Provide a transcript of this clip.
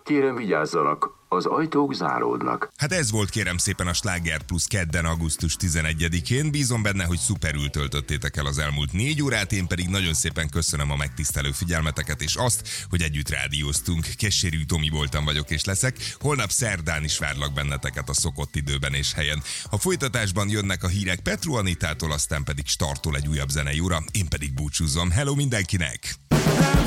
Kérem vigyázzanak, az ajtók záródnak. Hát ez volt kérem szépen a Sláger Plus kedden, augusztus 11-én. Bízom benne, hogy szuperül töltöttétek el az elmúlt 4 órát, én pedig nagyon szépen köszönöm a megtisztelő figyelmeteket, és azt, hogy együtt rádióztunk. Kessérű Tomi voltam, vagyok és leszek. Holnap szerdán is várlak benneteket a szokott időben és helyen. A folytatásban jönnek a hírek Petru Anitától, aztán pedig startol egy újabb zenei óra, én pedig búcsúzom. Hello mindenkinek!